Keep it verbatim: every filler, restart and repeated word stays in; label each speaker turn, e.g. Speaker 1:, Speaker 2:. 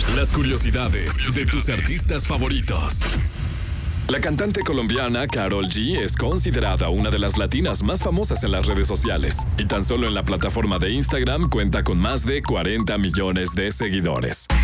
Speaker 1: Las curiosidades de tus artistas favoritos. La cantante colombiana Karol G es considerada una de las latinas más famosas en las redes sociales y tan solo en la plataforma de Instagram cuenta con más de cuarenta millones de seguidores.